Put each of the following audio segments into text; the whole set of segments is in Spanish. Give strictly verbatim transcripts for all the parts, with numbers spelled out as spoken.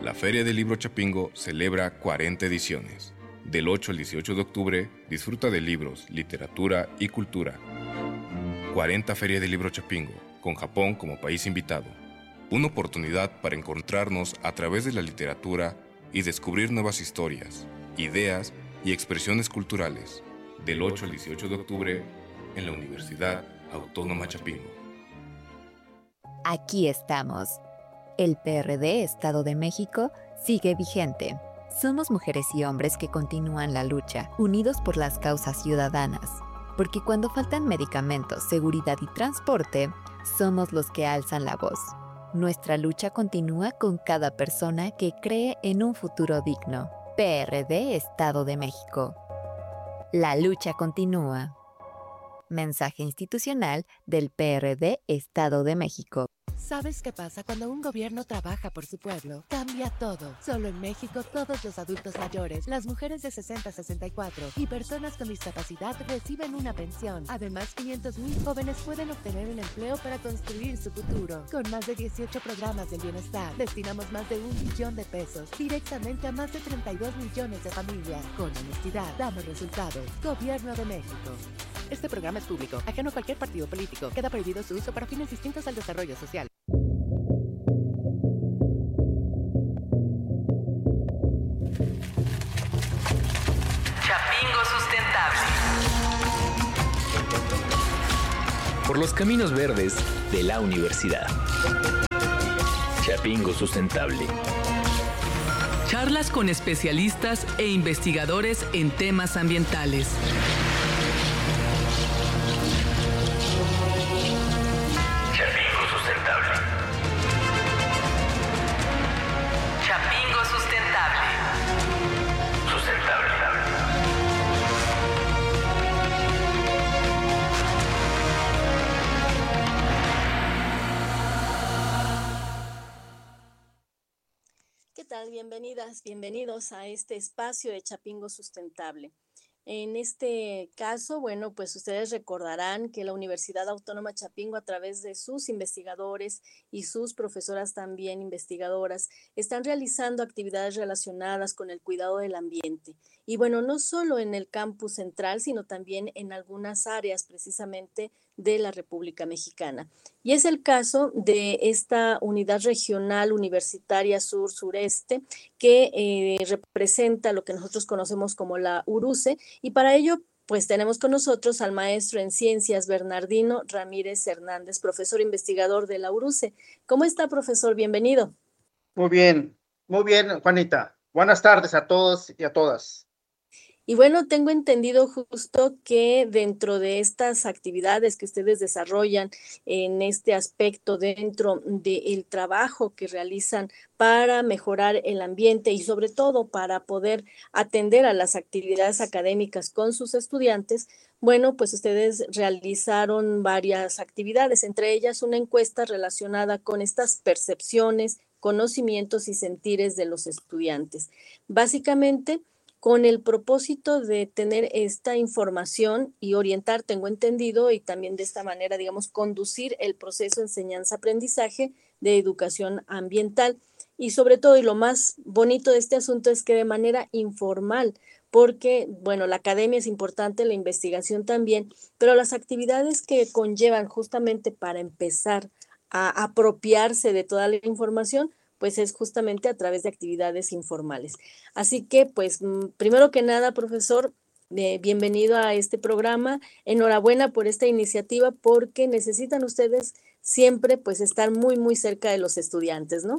La Feria del Libro Chapingo celebra cuarenta ediciones. Del ocho al dieciocho de octubre, disfruta de libros, literatura y cultura. cuarenta Feria del Libro Chapingo, con Japón como país invitado. Una oportunidad para encontrarnos a través de la literatura y descubrir nuevas historias, ideas y expresiones culturales. Del ocho al dieciocho de octubre, en la Universidad Autónoma Chapingo. Aquí estamos. El P R D Estado de México sigue vigente. Somos mujeres y hombres que continúan la lucha, unidos por las causas ciudadanas. Porque cuando faltan medicamentos, seguridad y transporte, somos los que alzan la voz. Nuestra lucha continúa con cada persona que cree en un futuro digno. P R D Estado de México. La lucha continúa. Mensaje institucional del P R D Estado de México. ¿Sabes qué pasa cuando un gobierno trabaja por su pueblo? Cambia todo. Solo en México, todos los adultos mayores, las mujeres de sesenta a sesenta y cuatro y personas con discapacidad reciben una pensión. Además, quinientos mil jóvenes pueden obtener un empleo para construir su futuro. Con más de dieciocho programas del bienestar, destinamos más de un billón de pesos directamente a más de treinta y dos millones de familias. Con honestidad, damos resultados. Gobierno de México. Este programa es público, ajeno a cualquier partido político. Queda prohibido su uso para fines distintos al desarrollo social. Chapingo Sustentable. Por los caminos verdes de la universidad. Chapingo Sustentable. Charlas con especialistas e investigadores en temas ambientales. Chapingo Sustentable. Chapingo Sustentable. Sustentable. ¿Qué tal? Bienvenidas, bienvenidos a este espacio de Chapingo Sustentable. En este caso, bueno, pues ustedes recordarán que la Universidad Autónoma Chapingo, a través de sus investigadores y sus profesoras también investigadoras, están realizando actividades relacionadas con el cuidado del ambiente. Y bueno, no solo en el campus central, sino también en algunas áreas precisamente de la República Mexicana. Y es el caso de esta unidad regional universitaria sur-sureste que eh, representa lo que nosotros conocemos como la URUCE, y para ello pues tenemos con nosotros al maestro en ciencias Bernardino Ramírez Hernández, profesor investigador de la URUCE. ¿Cómo está, profesor? Bienvenido. Muy bien, muy bien, Juanita. Buenas tardes a todos y a todas. Y bueno, tengo entendido justo que dentro de estas actividades que ustedes desarrollan en este aspecto, dentro del trabajo que realizan para mejorar el ambiente y sobre todo para poder atender a las actividades académicas con sus estudiantes, bueno, pues ustedes realizaron varias actividades, entre ellas una encuesta relacionada con estas percepciones, conocimientos y sentires de los estudiantes. Básicamente, con el propósito de tener esta información y orientar, tengo entendido, y también de esta manera, digamos, conducir el proceso de enseñanza-aprendizaje de educación ambiental. Y sobre todo, y lo más bonito de este asunto es que de manera informal, porque, bueno, la academia es importante, la investigación también, pero las actividades que conllevan justamente para empezar a apropiarse de toda la información, pues es justamente a través de actividades informales. Así que, pues, primero que nada, profesor, eh, bienvenido a este programa. Enhorabuena por esta iniciativa, porque necesitan ustedes siempre, pues, estar muy, muy cerca de los estudiantes, ¿no?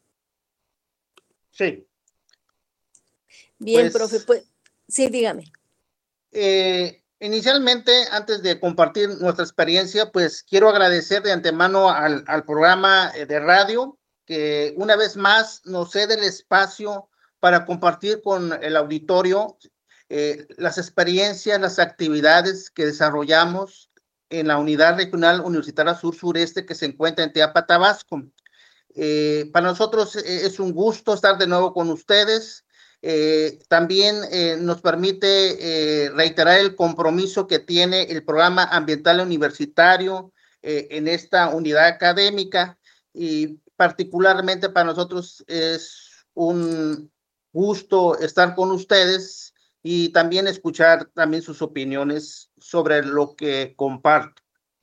Sí. Bien, Pues, profe, pues, sí, dígame. Eh, inicialmente, antes de compartir nuestra experiencia, pues quiero agradecer de antemano al, al programa de radio, que una vez más nos cede el espacio para compartir con el auditorio eh, las experiencias, las actividades que desarrollamos en la Unidad Regional Universitaria Sur-Sureste que se encuentra en Teapa, Tabasco. Eh, para nosotros eh, es un gusto estar de nuevo con ustedes. Eh, también eh, nos permite eh, reiterar el compromiso que tiene el programa ambiental universitario eh, en esta unidad académica, y particularmente para nosotros es un gusto estar con ustedes y también escuchar también sus opiniones sobre lo que comparto.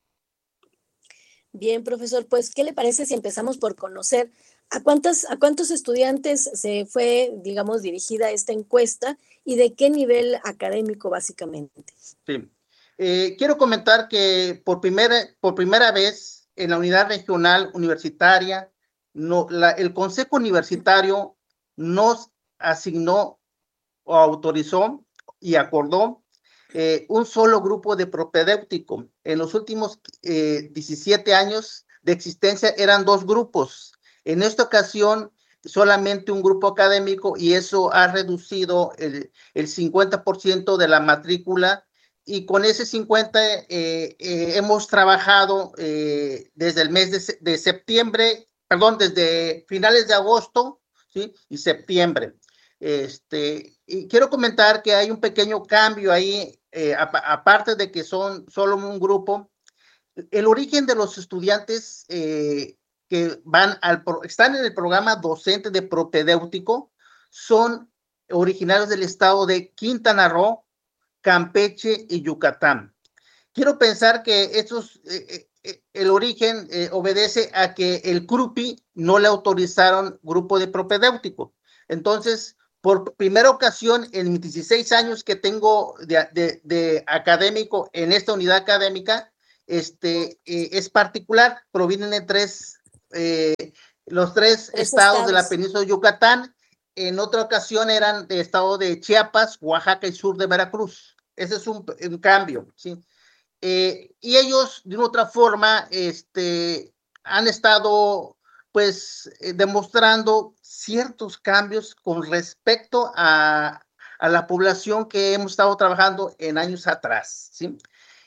Bien, profesor, pues, ¿qué le parece si empezamos por conocer a cuántas, a cuántos estudiantes se fue, digamos, dirigida esta encuesta y de qué nivel académico básicamente? Sí. Eh, quiero comentar que por primera, por primera vez en la unidad regional universitaria, no, la, el Consejo Universitario nos asignó o autorizó y acordó eh, un solo grupo de propedéutico. En los últimos eh, diecisiete años de existencia eran dos grupos. En esta ocasión, solamente un grupo académico, y eso ha reducido el, el cincuenta por ciento de la matrícula, y con ese cincuenta por ciento eh, eh, hemos trabajado eh, desde el mes de, de septiembre, perdón, desde finales de agosto, ¿sí? Y septiembre. Este, y quiero comentar que hay un pequeño cambio ahí, eh, aparte de que son solo un grupo. El origen de los estudiantes eh, que van al, están en el programa docente de propedéutico son originarios del estado de Quintana Roo, Campeche y Yucatán. Quiero pensar que estos, eh, eh, el origen eh, obedece a que el CRUPI no le autorizaron grupo de propedéutico. Entonces, por primera ocasión en mis dieciséis años que tengo de, de, de académico en esta unidad académica, este, eh, es particular, provienen de tres, eh, los tres, tres estados, estados de la península de Yucatán. En otra ocasión eran de estado de Chiapas, Oaxaca y sur de Veracruz. Ese es un, un cambio, ¿sí? Eh, y ellos, de una otra forma, este, han estado, pues, eh, demostrando ciertos cambios con respecto a, a la población que hemos estado trabajando en años atrás, ¿sí?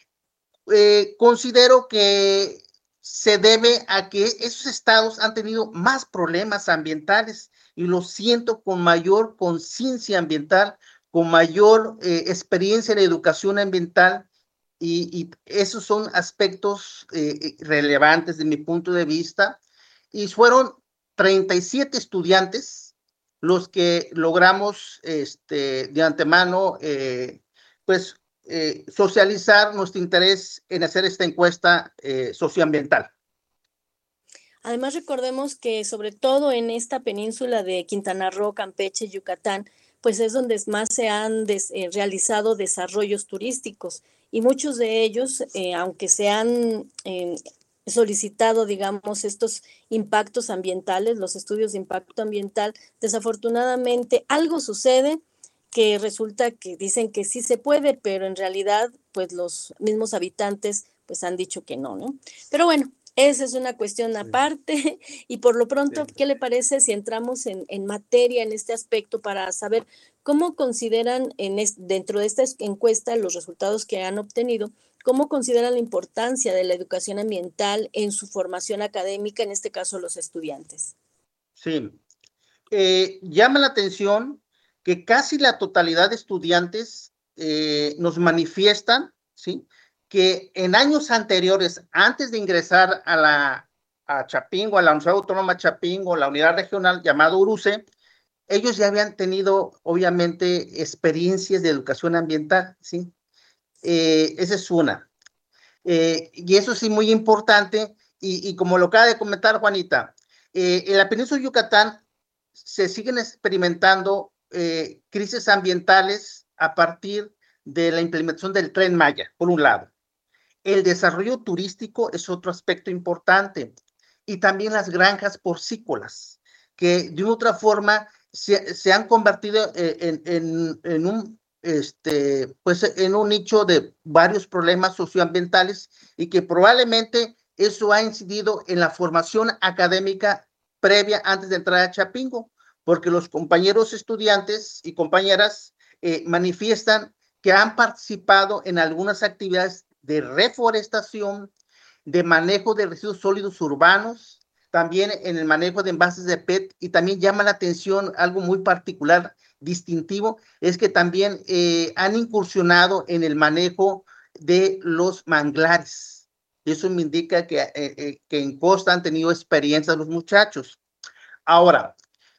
Eh, considero que se debe a que esos estados han tenido más problemas ambientales y lo siento con mayor conciencia ambiental, con mayor eh, experiencia en educación ambiental y, y esos son aspectos eh, relevantes de mi punto de vista y fueron treinta y siete estudiantes los que logramos este, de antemano eh, pues Eh, socializar nuestro interés en hacer esta encuesta eh, socioambiental. Además, recordemos que sobre todo en esta península de Quintana Roo, Campeche, Yucatán, pues es donde más se han des, eh, realizado desarrollos turísticos y muchos de ellos, eh, aunque se han eh, solicitado, digamos, estos impactos ambientales, los estudios de impacto ambiental, desafortunadamente algo sucede que resulta que dicen que sí se puede, pero en realidad, pues los mismos habitantes pues han dicho que no, ¿no? Pero bueno, esa es una cuestión aparte y por lo pronto, ¿qué le parece si entramos en, en materia en este aspecto para saber cómo consideran en es, dentro de esta encuesta los resultados que han obtenido, cómo consideran la importancia de la educación ambiental en su formación académica, en este caso los estudiantes? Sí, eh, llama la atención que casi la totalidad de estudiantes eh, nos manifiestan, ¿sí?, que en años anteriores, antes de ingresar a la a Chapingo, a la Universidad Autónoma Chapingo, la unidad regional llamada URUCE, ellos ya habían tenido, obviamente, experiencias de educación ambiental, ¿sí? Eh, esa es una. Eh, y eso sí, muy importante, y, y como lo acaba de comentar Juanita, eh, en la península de Yucatán se siguen experimentando Eh, crisis ambientales a partir de la implementación del Tren Maya, por un lado. El desarrollo turístico es otro aspecto importante y también las granjas porcícolas, que de una otra forma se, se han convertido en, en, en, un, este, pues en un nicho de varios problemas socioambientales y que probablemente eso ha incidido en la formación académica previa antes de entrar a Chapingo, porque los compañeros estudiantes y compañeras eh, manifiestan que han participado en algunas actividades de reforestación, de manejo de residuos sólidos urbanos, también en el manejo de envases de P E T, y también llama la atención algo muy particular, distintivo, es que también eh, han incursionado en el manejo de los manglares. Eso me indica que, eh, eh, que en Costa han tenido experiencias los muchachos. Ahora,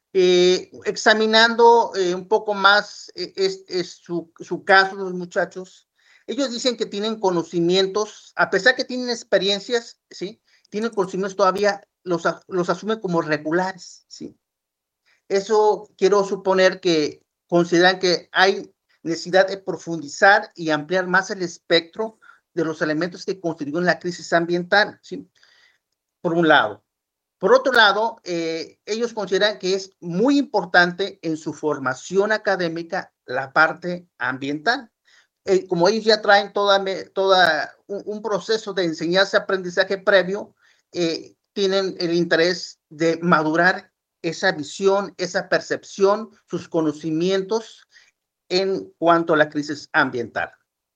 Eh, examinando eh, un poco más eh, es, es su, su caso, los muchachos, ellos dicen que tienen conocimientos, a pesar que tienen experiencias, ¿sí? Tienen conocimientos todavía, los, los asumen como regulares, ¿sí? Eso quiero suponer que consideran que hay necesidad de profundizar y ampliar más el espectro de los elementos que constituyen la crisis ambiental, ¿sí? Por un lado. Por otro lado, eh, ellos consideran que es muy importante en su formación académica la parte ambiental. Eh, como ellos ya traen toda, toda un, un proceso de enseñanza-aprendizaje previo, eh, tienen el interés de madurar esa visión, esa percepción, sus conocimientos en cuanto a la crisis ambiental.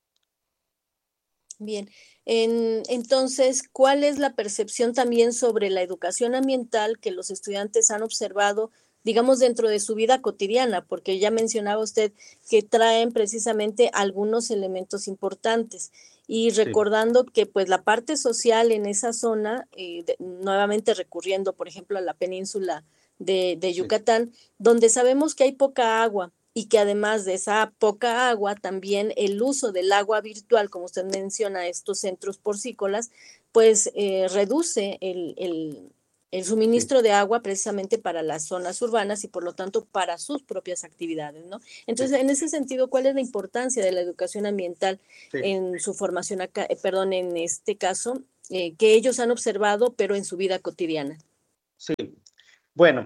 Bien, en, entonces, ¿cuál es la percepción también sobre la educación ambiental que los estudiantes han observado, digamos, dentro de su vida cotidiana? Porque ya mencionaba usted que traen precisamente algunos elementos importantes. Y recordando sí. que pues la parte social en esa zona, eh, de, nuevamente recurriendo, por ejemplo, a la península de, de Yucatán, sí. donde sabemos que hay poca agua, y que además de esa poca agua, también el uso del agua virtual, como usted menciona, estos centros porcícolas, pues eh, reduce el, el, el suministro sí. de agua precisamente para las zonas urbanas y por lo tanto para sus propias actividades, ¿no? Entonces, sí. en ese sentido, ¿cuál es la importancia de la educación ambiental sí. en su formación acá, eh, perdón, en este caso, eh, que ellos han observado, pero en su vida cotidiana? Sí, bueno.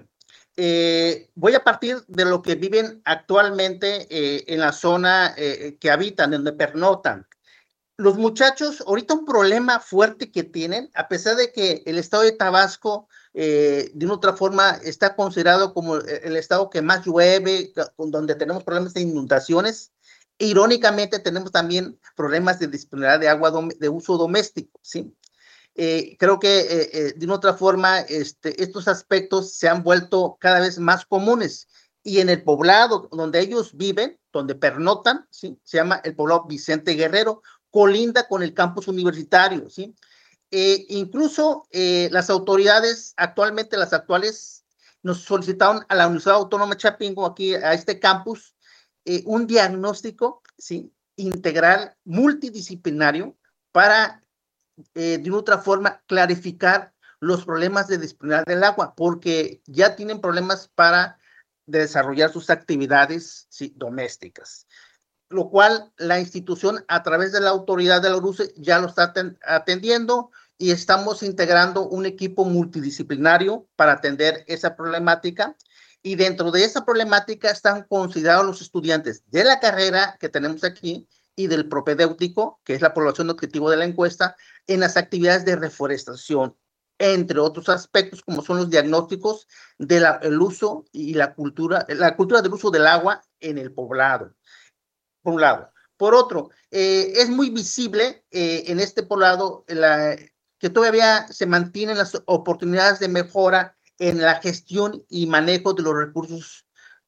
Eh, voy a partir de lo que viven actualmente eh, en la zona eh, que habitan, donde pernoctan. Los muchachos, ahorita un problema fuerte que tienen, a pesar de que el estado de Tabasco, eh, de una otra forma, está considerado como el estado que más llueve, donde tenemos problemas de inundaciones, irónicamente tenemos también problemas de disponibilidad de agua de uso doméstico, ¿sí? Eh, creo que eh, eh, de una otra forma este, estos aspectos se han vuelto cada vez más comunes y en el poblado donde ellos viven, donde pernoctan, ¿sí? Se llama el poblado Vicente Guerrero, colinda con el campus universitario, ¿sí? Eh, incluso eh, las autoridades actualmente, las actuales, nos solicitaron a la Universidad Autónoma de Chapingo, aquí a este campus, eh, un diagnóstico, ¿sí? Integral, multidisciplinario, para Eh, de una otra forma, clarificar los problemas de disponibilidad del agua, porque ya tienen problemas para desarrollar sus actividades sí, domésticas, lo cual la institución a través de la autoridad de la U R U C E ya lo está atendiendo y estamos integrando un equipo multidisciplinario para atender esa problemática y dentro de esa problemática están considerados los estudiantes de la carrera que tenemos aquí y del propedéutico, que es la población objetivo de la encuesta, en las actividades de reforestación, entre otros aspectos como son los diagnósticos del de uso y la cultura, la cultura del uso del agua en el poblado, por un lado. Por otro, eh, es muy visible eh, en este poblado la, que todavía se mantienen las oportunidades de mejora en la gestión y manejo de los recursos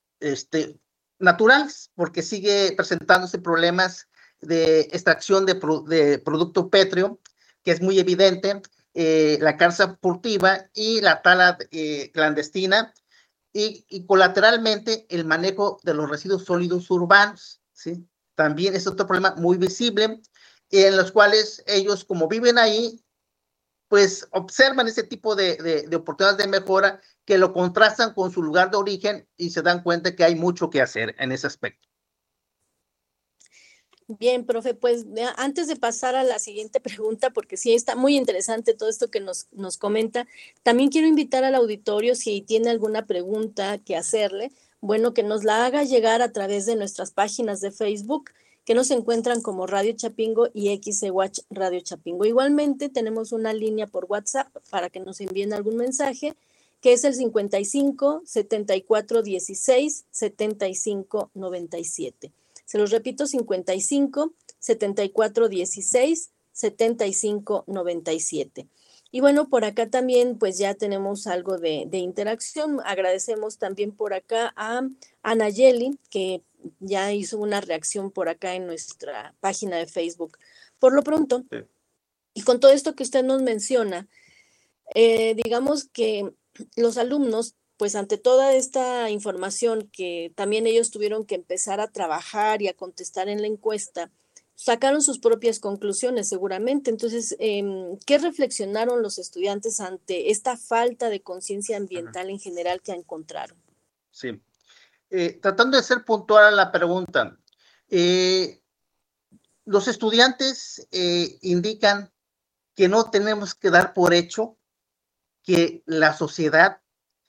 este, naturales, porque sigue presentándose problemas de extracción de, pro, de producto pétreo, que es muy evidente, eh, la caza furtiva y la tala eh, clandestina, y, y colateralmente el manejo de los residuos sólidos urbanos, ¿sí? También es otro problema muy visible, en los cuales ellos, como viven ahí, pues observan ese tipo de, de, de oportunidades de mejora que lo contrastan con su lugar de origen y se dan cuenta que hay mucho que hacer en ese aspecto. Bien, profe, pues antes de pasar a la siguiente pregunta, porque sí está muy interesante todo esto que nos, nos comenta, también quiero invitar al auditorio, si tiene alguna pregunta que hacerle, bueno, que nos la haga llegar a través de nuestras páginas de Facebook, que nos encuentran como Radio Chapingo y X E Watch Radio Chapingo. Igualmente tenemos una línea por WhatsApp para que nos envíen algún mensaje, que es el cincuenta y cinco, setenta y cuatro, dieciséis, setenta y cinco, noventa y siete. Se los repito, cincuenta y cinco, setenta y cuatro, dieciséis, setenta y cinco, noventa y siete. Y bueno, por acá también pues ya tenemos algo de, de interacción. Agradecemos también por acá a Anayeli, que ya hizo una reacción por acá en nuestra página de Facebook. Por lo pronto, sí. Y con todo esto que usted nos menciona, eh, digamos que los alumnos pues ante toda esta información que también ellos tuvieron que empezar a trabajar y a contestar en la encuesta, sacaron sus propias conclusiones seguramente. Entonces, eh, ¿qué reflexionaron los estudiantes ante esta falta de conciencia ambiental en general que encontraron? Sí, eh, tratando de ser puntual a la pregunta, eh, los estudiantes eh, indican que no tenemos que dar por hecho que la sociedad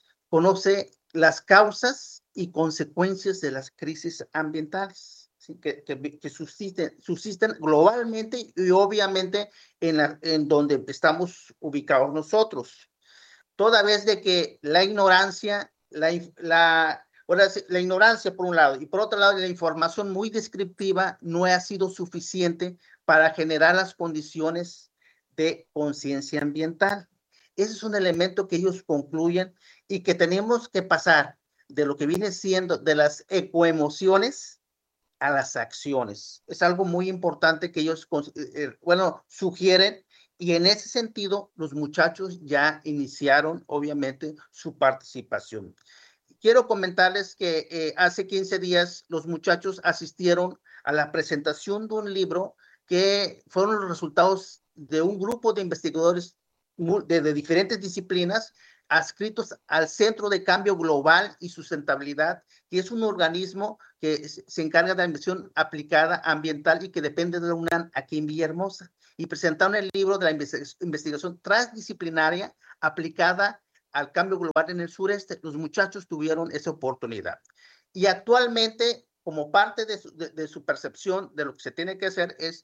conoce las causas y consecuencias de las crisis ambientales, ¿sí? que, que, que subsisten, subsisten globalmente y obviamente en, la, en donde estamos ubicados nosotros. Toda vez de que la ignorancia, la, la, la ignorancia por un lado y por otro lado la información muy descriptiva no ha sido suficiente para generar las condiciones de conciencia ambiental. Ese es un elemento que ellos concluyen y que tenemos que pasar de lo que viene siendo de las ecoemociones a las acciones. Es algo muy importante que ellos, eh, bueno, sugieren, y en ese sentido los muchachos ya iniciaron obviamente su participación. Quiero comentarles que eh, hace quince días los muchachos asistieron a la presentación de un libro que fueron los resultados de un grupo de investigadores de, de diferentes disciplinas adscritos al Centro de Cambio Global y Sustentabilidad, que es un organismo que se encarga de la inversión aplicada ambiental y que depende de la UNAM aquí en Villahermosa. Y presentaron el libro de la investigación transdisciplinaria aplicada al cambio global en el sureste. Los muchachos tuvieron esa oportunidad. Y actualmente, como parte de su, de, de su percepción de lo que se tiene que hacer, es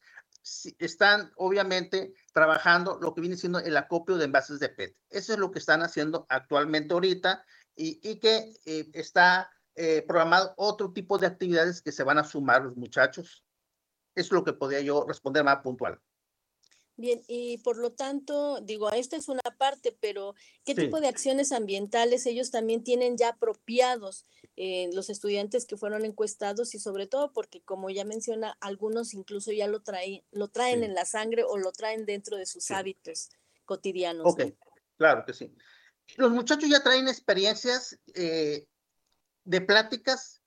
están obviamente trabajando lo que viene siendo el acopio de envases de P E T. Eso es lo que están haciendo actualmente ahorita y, y que eh, está eh, programado otro tipo de actividades que se van a sumar los muchachos. Eso es lo que podría yo responder más puntual. Bien, y por lo tanto, digo, esta es una parte, pero ¿qué sí. tipo de acciones ambientales ellos también tienen ya apropiados eh, los estudiantes que fueron encuestados? Y sobre todo porque, como ya menciona, algunos incluso ya lo traen, lo traen sí. en la sangre o lo traen dentro de sus sí. hábitos cotidianos. Ok, ¿no? Claro que sí. Los muchachos ya traen experiencias eh, de pláticas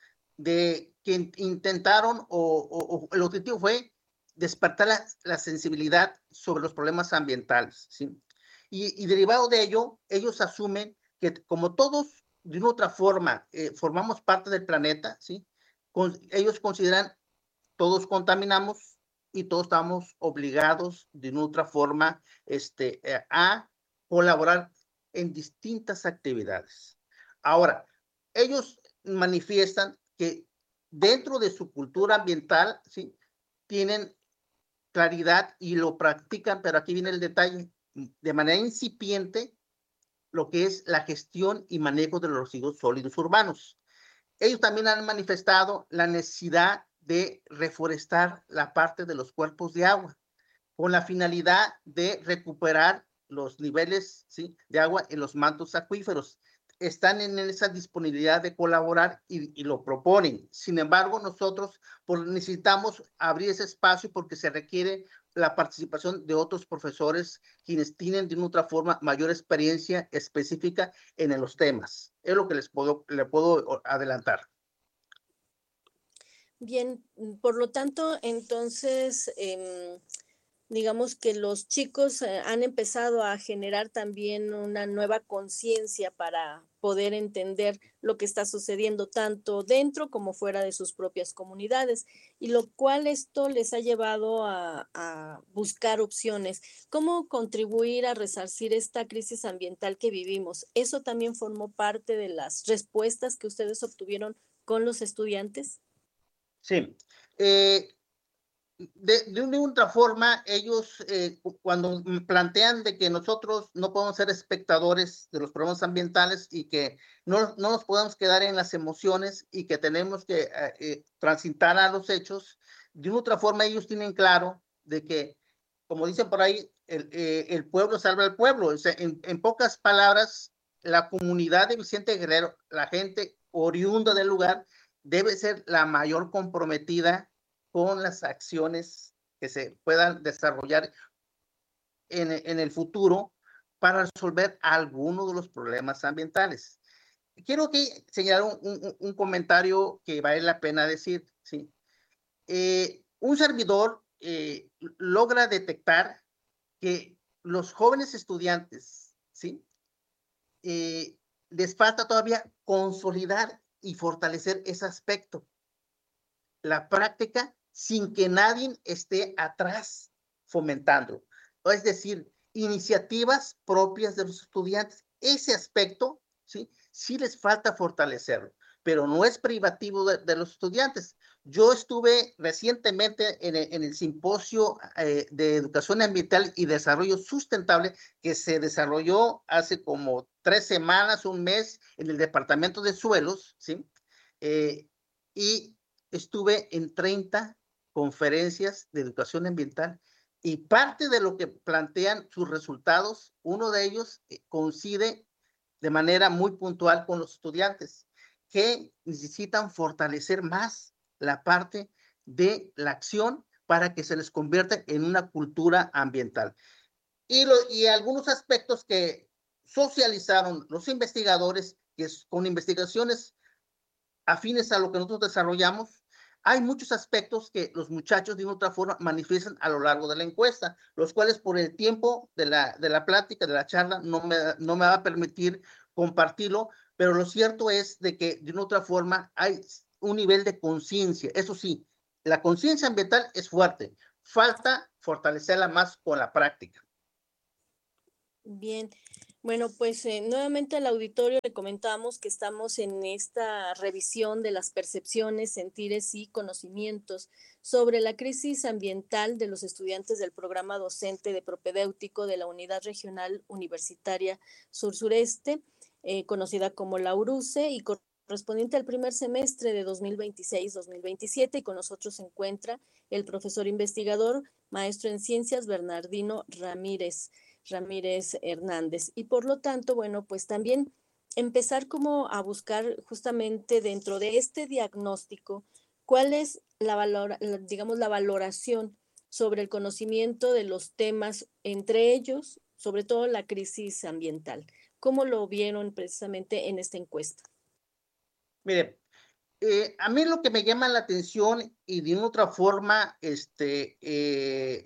de que intentaron o, o, o el objetivo fue despertar la, la sensibilidad sobre los problemas ambientales, ¿sí? Y, y derivado de ello, ellos asumen que como todos, de una otra forma, eh, formamos parte del planeta, ¿sí? Con, ellos consideran todos contaminamos y todos estamos obligados de una otra forma este, eh, a colaborar en distintas actividades. Ahora, ellos manifiestan que dentro de su cultura ambiental, ¿sí? Tienen claridad y lo practican, pero aquí viene el detalle, de manera incipiente, lo que es la gestión y manejo de los residuos sólidos urbanos. Ellos también han manifestado la necesidad de reforestar la parte de los cuerpos de agua, con la finalidad de recuperar los niveles, ¿sí? de agua en los mantos acuíferos. Están en esa disponibilidad de colaborar y, y lo proponen. Sin embargo, nosotros pues, necesitamos abrir ese espacio porque se requiere la participación de otros profesores quienes tienen de una otra forma mayor experiencia específica en los temas. Es lo que les puedo, le puedo adelantar. Bien, por lo tanto, entonces, eh, digamos que los chicos eh, han empezado a generar también una nueva conciencia para poder entender lo que está sucediendo tanto dentro como fuera de sus propias comunidades, y lo cual esto les ha llevado a, a buscar opciones. ¿Cómo contribuir a resarcir esta crisis ambiental que vivimos? ¿Eso también formó parte de las respuestas que ustedes obtuvieron con los estudiantes? Sí. Eh... De, de una u otra forma, ellos eh, cuando plantean de que nosotros no podemos ser espectadores de los problemas ambientales y que no, no nos podemos quedar en las emociones y que tenemos que eh, eh, transitar a los hechos, de una u otra forma ellos tienen claro de que, como dicen por ahí, el, eh, el pueblo salva al pueblo. O sea, en, en pocas palabras, la comunidad de Vicente Guerrero, la gente oriunda del lugar, debe ser la mayor comprometida con las acciones que se puedan desarrollar en, en el futuro para resolver algunos de los problemas ambientales. quiero que señalar un, un, un comentario que vale la pena decir, ¿sí? Eh, un servidor eh, logra detectar que los jóvenes estudiantes, ¿sí? Eh, les falta todavía consolidar y fortalecer ese aspecto, la práctica, sin que nadie esté atrás fomentando. Es decir, iniciativas propias de los estudiantes. Ese aspecto, ¿sí? Sí les falta fortalecerlo, pero no es privativo de, de los estudiantes. Yo estuve recientemente en el, en el simposio eh, de educación ambiental y desarrollo sustentable que se desarrolló hace como tres semanas, un mes, en el departamento de suelos, ¿sí? Eh, y estuve en treinta conferencias de educación ambiental y parte de lo que plantean sus resultados, uno de ellos eh, coincide de manera muy puntual con los estudiantes que necesitan fortalecer más la parte de la acción para que se les convierta en una cultura ambiental. Y, lo, y algunos aspectos que socializaron los investigadores, que es, con investigaciones afines a lo que nosotros desarrollamos, hay muchos aspectos que los muchachos de una otra forma manifiestan a lo largo de la encuesta, los cuales por el tiempo de la, de la plática, de la charla, no me, no me va a permitir compartirlo, pero lo cierto es de que de una otra forma hay un nivel de conciencia. Eso sí, la conciencia ambiental es fuerte, falta fortalecerla más con la práctica. Bien, bueno, pues eh, nuevamente al auditorio le comentamos que estamos en esta revisión de las percepciones, sentires y conocimientos sobre la crisis ambiental de los estudiantes del programa docente de propedéutico de la Unidad Regional Universitaria Sur-Sureste, eh, conocida como la URUCE, y correspondiente al primer semestre de dos mil veintiséis dos mil veintisiete, y con nosotros se encuentra el profesor investigador, maestro en ciencias, Bernardino Ramírez. Ramírez Hernández. Y por lo tanto, bueno, pues también empezar como a buscar justamente dentro de este diagnóstico cuál es la valor, digamos, la valoración sobre el conocimiento de los temas, entre ellos, sobre todo la crisis ambiental. ¿Cómo lo vieron precisamente en esta encuesta? Mire, eh, a mí lo que me llama la atención y de una otra forma, este, eh,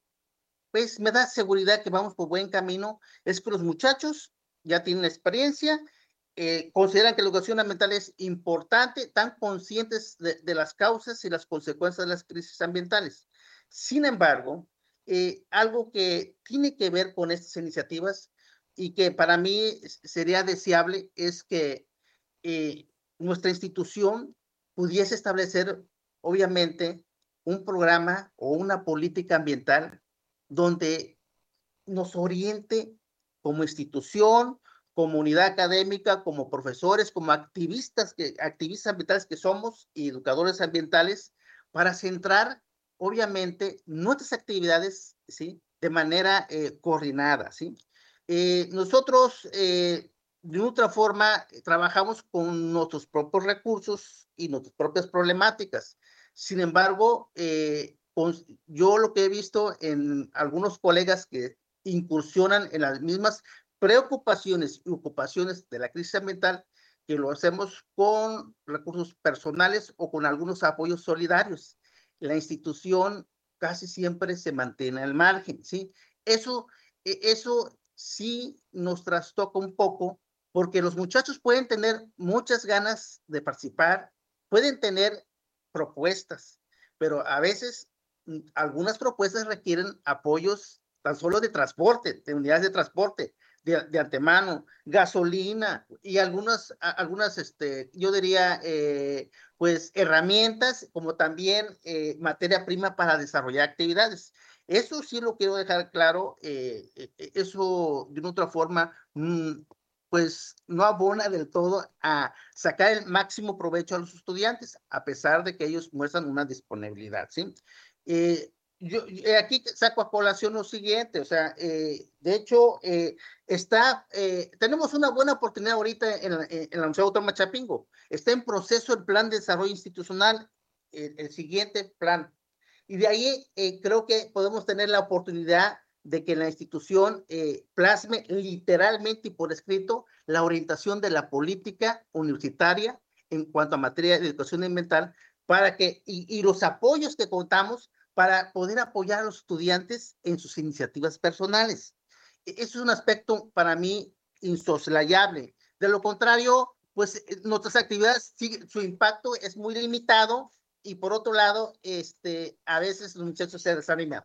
pues me da seguridad que vamos por buen camino, es que los muchachos ya tienen experiencia, eh, consideran que la educación ambiental es importante, están conscientes de, de las causas y las consecuencias de las crisis ambientales. Sin embargo, eh, algo que tiene que ver con estas iniciativas y que para mí sería deseable es que eh, nuestra institución pudiese establecer, obviamente, un programa o una política ambiental donde nos oriente como institución, comunidad académica, como profesores, como activistas, que, activistas ambientales que somos y educadores ambientales, para centrar, obviamente, nuestras actividades, ¿sí? De manera eh, coordinada, ¿sí? Eh, nosotros, eh, de otra forma, trabajamos con nuestros propios recursos y nuestras propias problemáticas. Sin embargo, eh, yo lo que he visto en algunos colegas que incursionan en las mismas preocupaciones y ocupaciones de la crisis ambiental, que lo hacemos con recursos personales o con algunos apoyos solidarios. La institución casi siempre se mantiene al margen, ¿sí? Eso, eso sí nos trastoca un poco, porque los muchachos pueden tener muchas ganas de participar, pueden tener propuestas, pero a veces algunas propuestas requieren apoyos tan solo de transporte, de unidades de transporte, de, de antemano, gasolina y algunas, algunas este, yo diría, eh, pues herramientas, como también eh, materia prima para desarrollar actividades. Eso sí lo quiero dejar claro, eh, eso de una otra forma, mmm, pues no abona del todo a sacar el máximo provecho a los estudiantes, a pesar de que ellos muestran una disponibilidad, ¿sí? Eh, yo eh, aquí saco a colación lo siguiente, o sea, eh, de hecho, eh, está, eh, tenemos una buena oportunidad ahorita en la, en la Universidad Autónoma de Chapingo. Está en proceso el plan de desarrollo institucional, eh, el siguiente plan. Y de ahí eh, creo que podemos tener la oportunidad de que la institución eh, plasme literalmente y por escrito la orientación de la política universitaria en cuanto a materia de educación ambiental, para que, y, y los apoyos que contamos para poder apoyar a los estudiantes en sus iniciativas personales. Eso es un aspecto para mí insoslayable. De lo contrario, pues nuestras actividades, sí, su impacto es muy limitado, y por otro lado, este, a veces los muchachos se desaniman.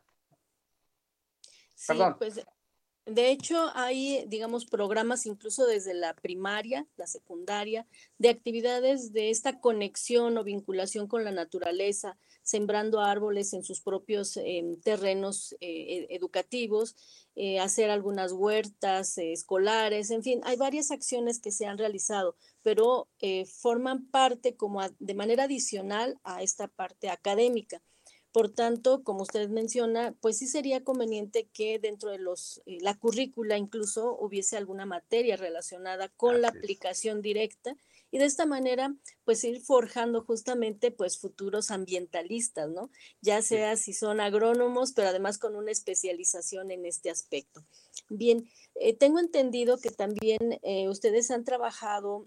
Sí, Perdón. pues de hecho hay, digamos, programas incluso desde la primaria, la secundaria, de actividades de esta conexión o vinculación con la naturaleza, sembrando árboles en sus propios eh, terrenos eh, educativos, eh, hacer algunas huertas eh, escolares, en fin, hay varias acciones que se han realizado, pero eh, forman parte como a, de manera adicional a esta parte académica. Por tanto, como usted menciona, pues sí sería conveniente que dentro de los, eh, la currícula incluso hubiese alguna materia relacionada con Así la aplicación es. directa, y de esta manera pues ir forjando justamente pues futuros ambientalistas, ¿no? Ya sea sí. si son agrónomos, pero además con una especialización en este aspecto. Bien, eh, tengo entendido que también eh, ustedes han trabajado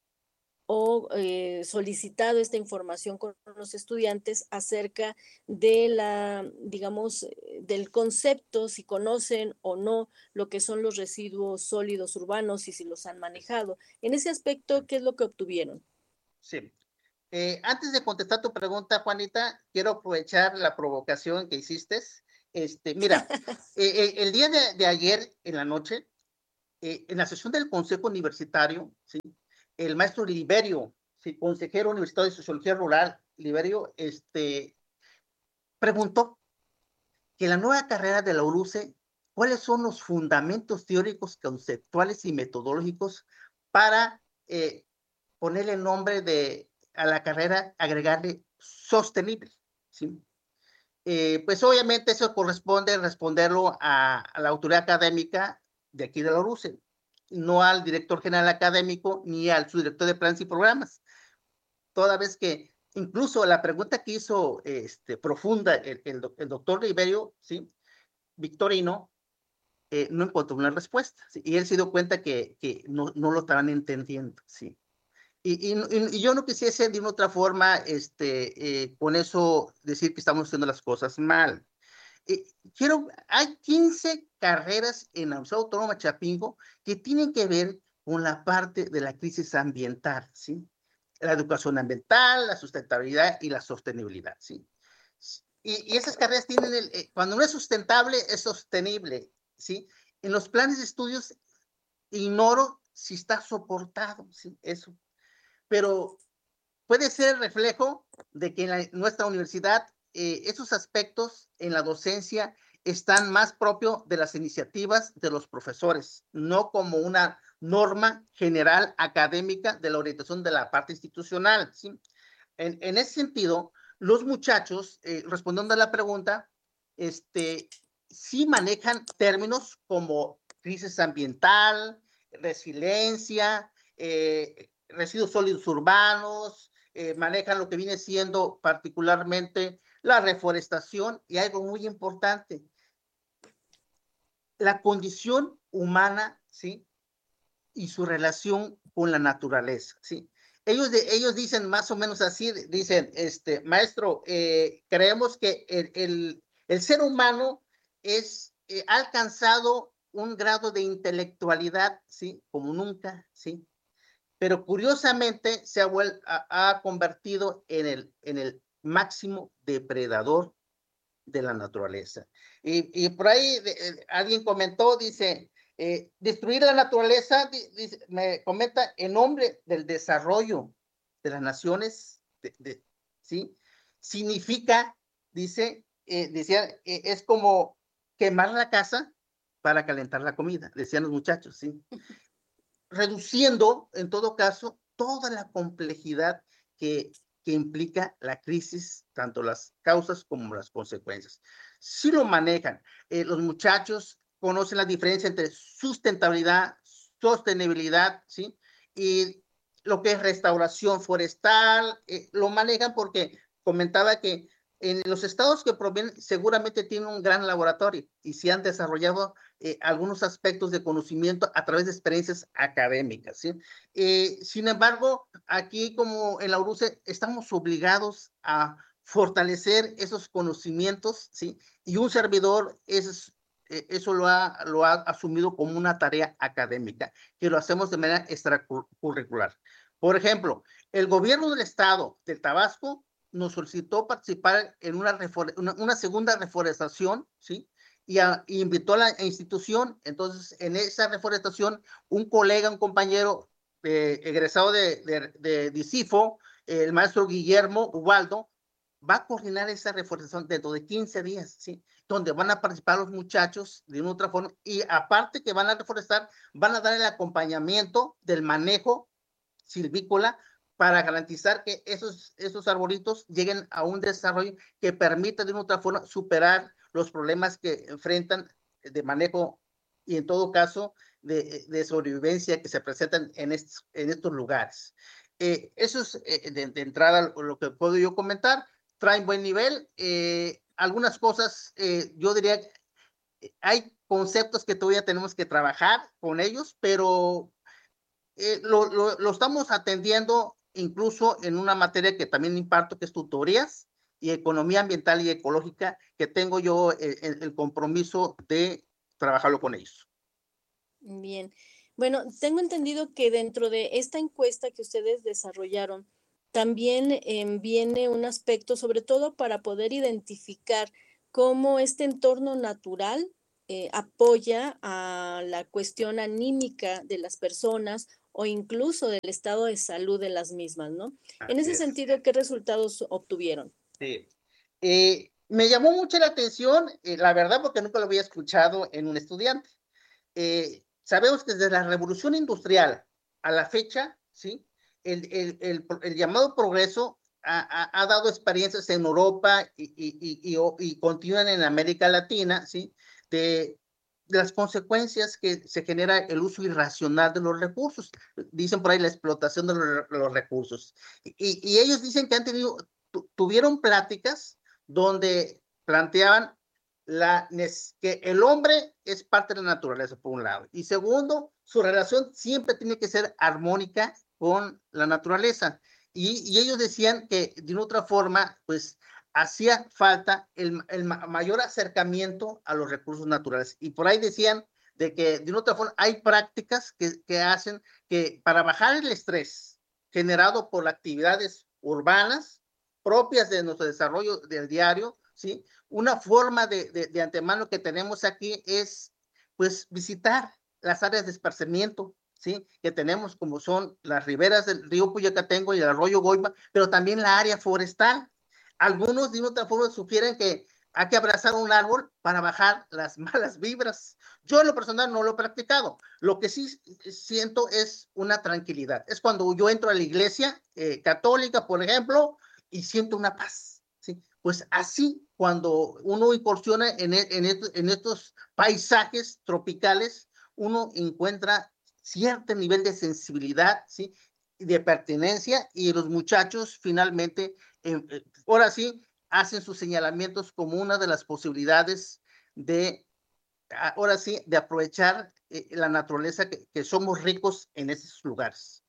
o eh, solicitado esta información con los estudiantes acerca de la, digamos, del concepto, si conocen o no lo que son los residuos sólidos urbanos y si los han manejado. En ese aspecto, ¿qué es lo que obtuvieron? Sí. Eh, antes de contestar tu pregunta, Juanita, quiero aprovechar la provocación que hiciste. Este, mira, eh, eh, el día de, de ayer en la noche, eh, en la sesión del Consejo Universitario, ¿sí?, el maestro Liberio, sí, consejero universitario de Sociología Rural, Liberio, este, preguntó que la nueva carrera de la U R U C E, ¿cuáles son los fundamentos teóricos, conceptuales y metodológicos para eh, ponerle el nombre de, a la carrera, agregarle sostenible? ¿Sí? Eh, pues obviamente eso corresponde responderlo a, a la autoridad académica de aquí de la U R U C E, no al director general académico ni al subdirector de planes y programas, toda vez que incluso la pregunta que hizo este, profunda el, el, el doctor Riberio, ¿sí?, Victorino, eh, no encontró una respuesta, ¿sí?, y él se dio cuenta que, que no, no lo estaban entendiendo, ¿sí? Y, y, y yo no quisiese de una otra forma este, eh, con eso decir que estamos haciendo las cosas mal. Eh, quiero, hay quince carreras en la Universidad Autónoma de Chapingo que tienen que ver con la parte de la crisis ambiental, ¿sí? La educación ambiental, la sustentabilidad y la sostenibilidad, ¿sí? Y, y esas carreras tienen, el, eh, cuando no es sustentable, es sostenible, ¿sí? En los planes de estudios ignoro si está soportado, ¿sí? Eso. Pero puede ser reflejo de que en la, nuestra universidad eh, esos aspectos en la docencia están más propios de las iniciativas de los profesores, no como una norma general académica de la orientación de la parte institucional, ¿sí? En, en ese sentido, los muchachos, eh, respondiendo a la pregunta, este, sí manejan términos como crisis ambiental, resiliencia, eh, residuos sólidos urbanos, eh, manejan lo que viene siendo particularmente la reforestación y algo muy importante, la condición humana, ¿sí?, y su relación con la naturaleza, ¿sí? Ellos, de, ellos dicen más o menos así, dicen, este, maestro, eh, creemos que el, el, el ser humano es, eh, ha alcanzado un grado de intelectualidad, ¿sí?, como nunca, ¿sí?, pero curiosamente se ha, vuel- ha, ha convertido en el, en el máximo depredador de la naturaleza. Y, y por ahí de, eh, alguien comentó, dice, eh, destruir la naturaleza, di, dice, me comenta, en nombre del desarrollo de las naciones, de, de, ¿sí?, significa, dice, eh, decía, eh, es como quemar la casa para calentar la comida, decían los muchachos, ¿sí?, reduciendo, en todo caso, toda la complejidad que, que implica la crisis, tanto las causas como las consecuencias. Si lo manejan, eh, los muchachos conocen la diferencia entre sustentabilidad, sostenibilidad, ¿sí?, y lo que es restauración forestal, eh, lo manejan porque comentaba que En los estados que provienen seguramente tienen un gran laboratorio y se han desarrollado eh, algunos aspectos de conocimiento a través de experiencias académicas, ¿sí? Eh, sin embargo, aquí como en la URUCE estamos obligados a fortalecer esos conocimientos, ¿sí? Y un servidor es, eh, eso lo ha, lo ha asumido como una tarea académica, que lo hacemos de manera extracurricular. Por ejemplo, el gobierno del estado de Tabasco nos solicitó participar en una, una, una segunda reforestación, ¿sí? Y, a, y invitó a la institución. Entonces, en esa reforestación, un colega, un compañero eh, egresado de, de, de DICIFO, eh, el maestro Guillermo Ubaldo, va a coordinar esa reforestación dentro de quince días, ¿sí? Donde van a participar los muchachos de una otra forma, y aparte que van a reforestar, van a dar el acompañamiento del manejo silvícola para garantizar que esos, esos arbolitos lleguen a un desarrollo que permita de una otra forma superar los problemas que enfrentan de manejo y en todo caso de, de sobrevivencia que se presentan en estos, en estos lugares. Eh, eso es eh, de, de entrada lo que puedo yo comentar. Traen buen nivel. Eh, algunas cosas, eh, yo diría, hay conceptos que todavía tenemos que trabajar con ellos, pero eh, lo, lo, lo estamos atendiendo incluso en una materia que también imparto, que es tutorías y economía ambiental y ecológica, que tengo yo el, el, el compromiso de trabajarlo con ellos. Bien. Bueno, tengo entendido que dentro de esta encuesta que ustedes desarrollaron, también eh, viene un aspecto, sobre todo para poder identificar cómo este entorno natural eh, apoya a la cuestión anímica de las personas o incluso del estado de salud de las mismas, ¿no? Así en ese es. sentido, ¿qué resultados obtuvieron? Sí. Eh, me llamó mucho la atención, eh, la verdad, porque nunca lo había escuchado en un estudiante. Eh, sabemos que desde la revolución industrial a la fecha, ¿sí? El, el, el, el llamado progreso ha, ha, ha dado experiencias en Europa y, y, y, y, y continúan en América Latina, ¿sí? De, de las consecuencias que se genera el uso irracional de los recursos. Dicen por ahí la explotación de los, los recursos. Y, y ellos dicen que han tenido, tu, tuvieron pláticas donde planteaban la, que el hombre es parte de la naturaleza, por un lado. Y segundo, su relación siempre tiene que ser armónica con la naturaleza. Y, y ellos decían que de una otra forma, pues, hacía falta el, el mayor acercamiento a los recursos naturales. Y por ahí decían de que de una otra forma hay prácticas que, que hacen que para bajar el estrés generado por actividades urbanas propias de nuestro desarrollo del diario, ¿sí? Una forma de, de, de antemano que tenemos aquí es, pues, visitar las áreas de esparcimiento, ¿sí? Que tenemos, como son las riberas del río Puyacatengo y el arroyo Goima, pero también la área forestal. Algunos de otra forma sugieren que hay que abrazar un árbol para bajar las malas vibras. Yo en lo personal no lo he practicado. Lo que sí siento es una tranquilidad. Es cuando yo entro a la iglesia eh, católica, por ejemplo, y siento una paz, ¿sí? Pues así, cuando uno incursiona en, en, estos, en estos paisajes tropicales, uno encuentra cierto nivel de sensibilidad, ¿sí? De pertenencia, y los muchachos finalmente, eh, eh, ahora sí, hacen sus señalamientos como una de las posibilidades de, ahora sí, de aprovechar eh, la naturaleza, que, que somos ricos en esos lugares.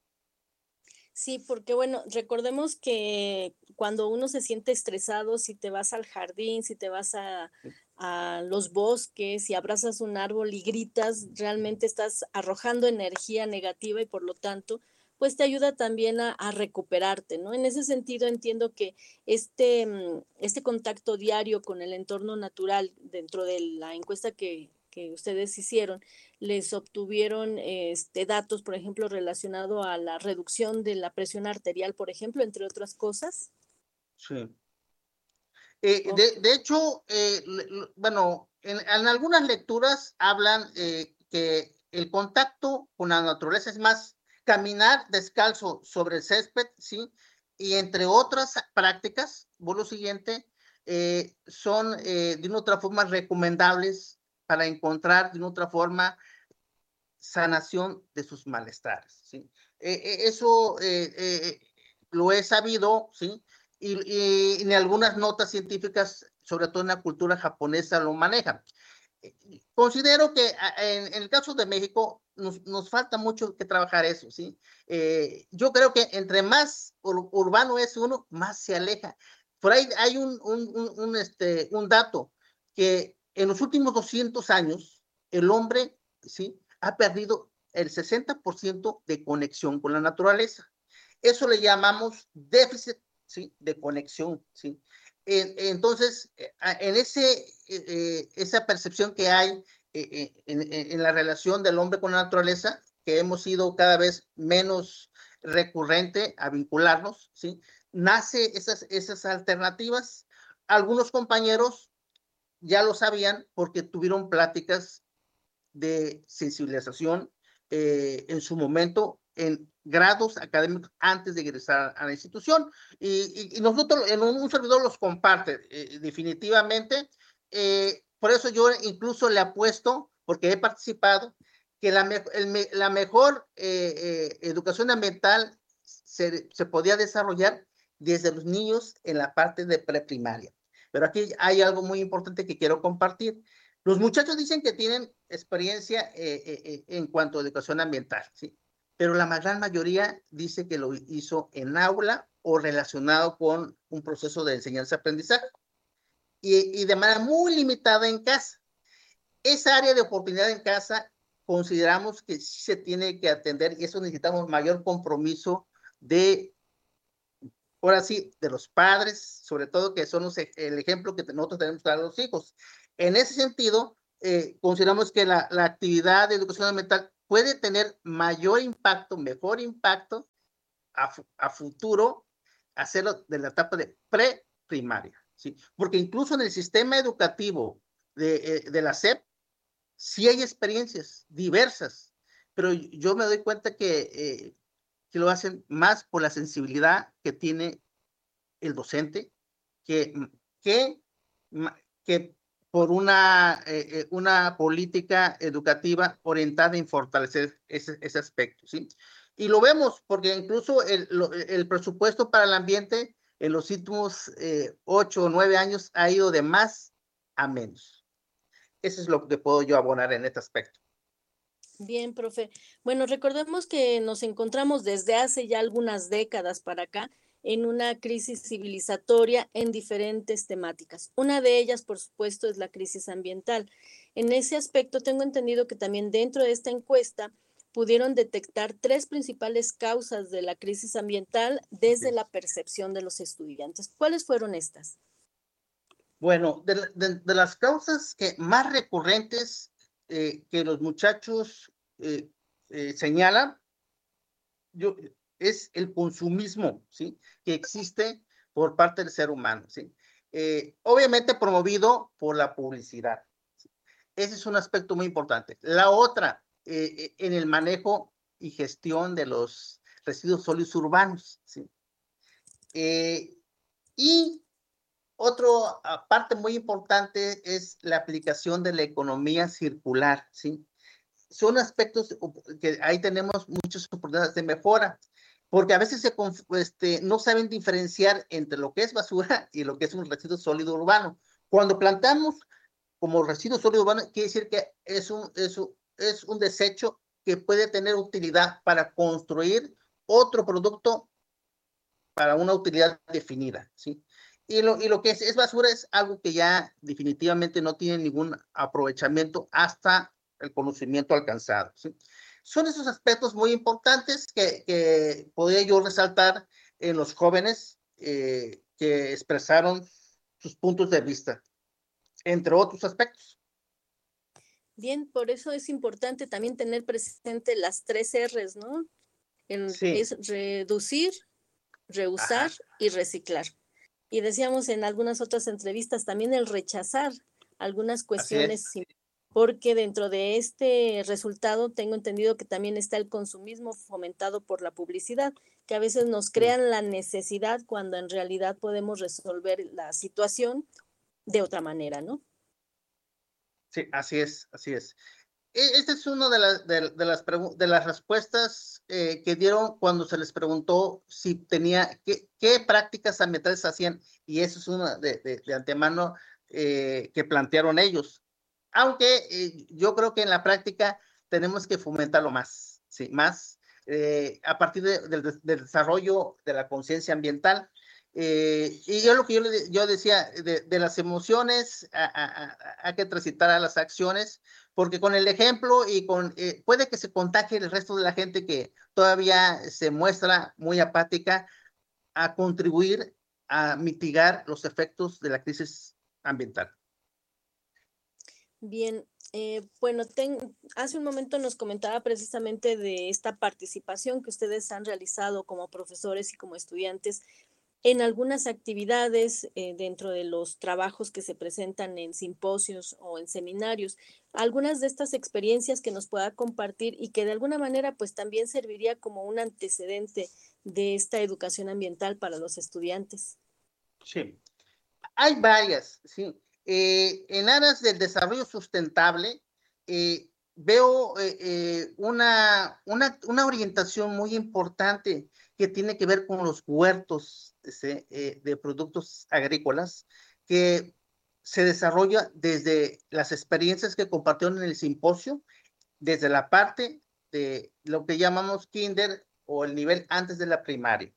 Sí, porque bueno, recordemos que cuando uno se siente estresado, si te vas al jardín, si te vas a, a los bosques, si abrazas un árbol y gritas, realmente estás arrojando energía negativa y por lo tanto, pues te ayuda también a, a recuperarte, ¿no? En ese sentido entiendo que este, este contacto diario con el entorno natural dentro de la encuesta que, que ustedes hicieron, les obtuvieron este, datos, por ejemplo, relacionado a la reducción de la presión arterial, por ejemplo, entre otras cosas. Sí. Eh, okay. de, de hecho, eh, bueno, en, en algunas lecturas hablan eh, que el contacto con la naturaleza es más caminar descalzo sobre el césped, ¿sí? Y entre otras prácticas, por lo siguiente, eh, son eh, de una otra forma recomendables para encontrar de una otra forma sanación de sus malestares, ¿sí? Eh, eh, eso eh, eh, lo he sabido, ¿sí? y, y en algunas notas científicas, sobre todo en la cultura japonesa, lo manejan. Considero que en, en el caso de México nos, nos falta mucho que trabajar eso, ¿sí? Eh, yo creo que entre más ur, urbano es uno, más se aleja. Por ahí hay un, un, un, un, este, un dato que en los últimos doscientos años el hombre, ¿sí?, ha perdido el sesenta por ciento de conexión con la naturaleza. Eso le llamamos déficit, ¿sí?, de conexión, ¿sí? Entonces, en ese, eh, esa percepción que hay en, en, en la relación del hombre con la naturaleza, que hemos sido cada vez menos recurrente a vincularnos, ¿sí?, nace esas, esas alternativas. Algunos compañeros ya lo sabían porque tuvieron pláticas de sensibilización eh, en su momento en grados académicos antes de ingresar a la institución, y, y, y nosotros en un, un servidor los comparte eh, definitivamente. Eh, por eso yo incluso le apuesto, porque he participado, que la, me, el, la mejor eh, eh, educación ambiental se, se podía desarrollar desde los niños en la parte de preprimaria. Pero aquí hay algo muy importante que quiero compartir. Los muchachos dicen que tienen experiencia eh, eh, en cuanto a educación ambiental, ¿sí?, pero la gran mayoría dice que lo hizo en aula o relacionado con un proceso de enseñanza-aprendizaje y, y de manera muy limitada en casa. Esa área de oportunidad en casa consideramos que sí se tiene que atender, y eso necesitamos mayor compromiso de, ahora sí, de los padres, sobre todo, que son los, el ejemplo que nosotros tenemos para los hijos. En ese sentido, eh, consideramos que la, la actividad de educación ambiental puede tener mayor impacto, mejor impacto a, a futuro, hacerlo de la etapa de preprimaria, ¿sí? Porque incluso en el sistema educativo de, de la S E P, sí hay experiencias diversas, pero yo me doy cuenta que, eh, que lo hacen más por la sensibilidad que tiene el docente, que, que, que por una, eh, una política educativa orientada en fortalecer ese, ese aspecto, ¿sí? Y lo vemos porque incluso el, el presupuesto para el ambiente en los últimos eh, ocho o nueve años ha ido de más a menos. Eso es lo que puedo yo abonar en este aspecto. Bien, profe. Bueno, recordemos que nos encontramos desde hace ya algunas décadas para acá en una crisis civilizatoria en diferentes temáticas. Una de ellas, por supuesto, es la crisis ambiental. En ese aspecto, tengo entendido que también dentro de esta encuesta pudieron detectar tres principales causas de la crisis ambiental desde la percepción de los estudiantes. ¿Cuáles fueron estas? Bueno, de, de, de las causas que más recurrentes eh, que los muchachos eh, eh, señalan, yo, es el consumismo, ¿sí?, que existe por parte del ser humano, ¿sí? Eh, obviamente promovido por la publicidad, ¿sí? Ese es un aspecto muy importante. La otra, eh, en el manejo y gestión de los residuos sólidos urbanos, ¿sí? Eh, y otra parte muy importante es la aplicación de la economía circular, ¿sí? Son aspectos que ahí tenemos muchas oportunidades de mejora, porque a veces se, este, no saben diferenciar entre lo que es basura y lo que es un residuo sólido urbano. Cuando plantamos como residuo sólido urbano, quiere decir que es un, es un, es un desecho que puede tener utilidad para construir otro producto para una utilidad definida, ¿sí? Y lo, y lo que es, es basura es algo que ya definitivamente no tiene ningún aprovechamiento hasta el conocimiento alcanzado, ¿sí? Son esos aspectos muy importantes que, que podría yo resaltar en los jóvenes eh, que expresaron sus puntos de vista, entre otros aspectos. Bien, por eso es importante también tener presente las tres R's, ¿no? En, sí. Es reducir, reusar, ajá, y reciclar. Y decíamos en algunas otras entrevistas también el rechazar algunas cuestiones, porque dentro de este resultado tengo entendido que también está el consumismo fomentado por la publicidad, que a veces nos crean la necesidad cuando en realidad podemos resolver la situación de otra manera, ¿no? Sí, así es, así es. esta es una de, la, de, de, las, de las respuestas eh, que dieron cuando se les preguntó si tenía, qué, qué prácticas ambientales hacían, y eso es una de, de, de antemano eh, que plantearon ellos. Aunque eh, yo creo que en la práctica tenemos que fomentarlo más, ¿sí? Más eh, a partir de, de, del desarrollo de la conciencia ambiental. Eh, y yo lo que yo, yo decía, de, de las emociones hay que transitar a las acciones, porque con el ejemplo y con, eh, puede que se contagie el resto de la gente que todavía se muestra muy apática a contribuir a mitigar los efectos de la crisis ambiental. Bien, eh, bueno, ten, hace un momento nos comentaba precisamente de esta participación que ustedes han realizado como profesores y como estudiantes en algunas actividades eh, dentro de los trabajos que se presentan en simposios o en seminarios. Algunas de estas experiencias que nos pueda compartir y que de alguna manera pues también serviría como un antecedente de esta educación ambiental para los estudiantes. Sí, hay varias, sí. Eh, en aras del desarrollo sustentable, eh, veo eh, eh, una, una, una orientación muy importante que tiene que ver con los huertos de, eh, de productos agrícolas, que se desarrolla desde las experiencias que compartieron en el simposio, desde la parte de lo que llamamos kinder o el nivel antes de la primaria.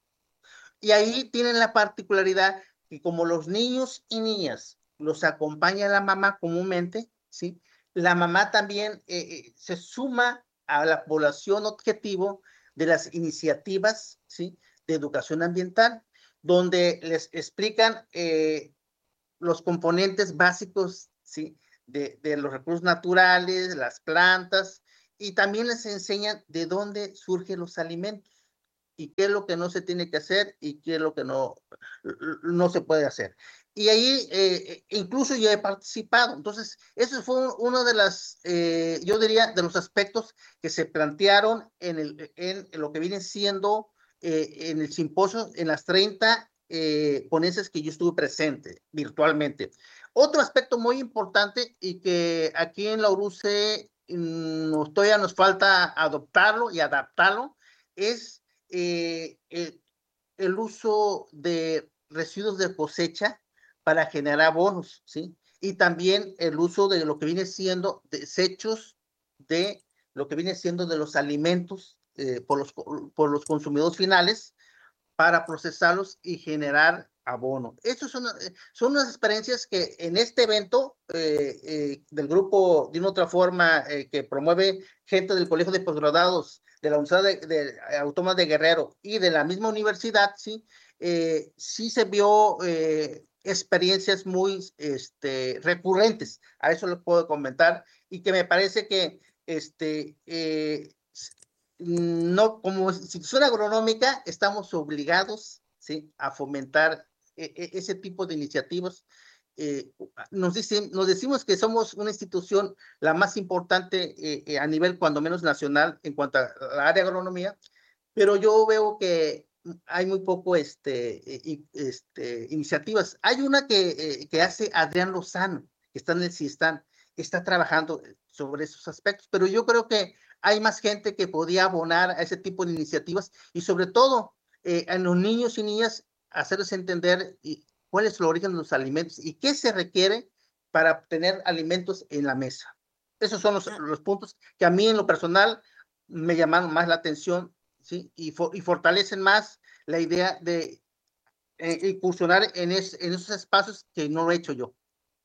Y ahí tienen la particularidad que como los niños y niñas los acompaña la mamá comúnmente, ¿sí? La mamá también eh, eh, se suma a la población objetivo de las iniciativas, ¿sí? De educación ambiental, donde les explican eh, los componentes básicos, ¿sí? De, de los recursos naturales, las plantas, y también les enseñan de dónde surgen los alimentos y qué es lo que no se tiene que hacer y qué es lo que no, no se puede hacer. Y ahí eh, incluso yo he participado. Entonces, eso fue uno de las, eh, yo diría, de los aspectos que se plantearon en, el, en lo que viene siendo eh, en el simposio, en las treinta eh, ponencias que yo estuve presente virtualmente. Otro aspecto muy importante y que aquí en la U R U C E mmm, todavía nos falta adoptarlo y adaptarlo es Eh, el, el uso de residuos de cosecha para generar abonos, ¿sí? Y también el uso de lo que viene siendo desechos de lo que viene siendo de los alimentos eh, por, los, por los consumidores finales para procesarlos y generar abono. Estas son, son unas experiencias que en este evento eh, eh, del grupo, de una otra forma, eh, que promueve gente del Colegio de Postgraduados de la Universidad de, de, Autónoma de Guerrero y de la misma universidad, sí, eh, sí se vio eh, experiencias muy este, recurrentes. A eso les puedo comentar y que me parece que este, eh, no, como institución agronómica, estamos obligados, ¿sí? A fomentar eh, ese tipo de iniciativas. Eh, nos, dicen, nos decimos que somos una institución la más importante eh, a nivel, cuando menos nacional, en cuanto a la área de agronomía, pero yo veo que hay muy poco este, este, iniciativas. Hay una que, eh, que hace Adrián Lozano, que está en el CISTAN, está trabajando sobre esos aspectos, pero yo creo que hay más gente que podía abonar a ese tipo de iniciativas y sobre todo eh, a los niños y niñas hacerles entender y, cuál es el origen de los alimentos y qué se requiere para obtener alimentos en la mesa. Esos son los, los puntos que a mí en lo personal me llamaron más la atención, ¿sí? Y, for, y fortalecen más la idea de eh, incursionar en, es, en esos espacios que no lo he hecho yo.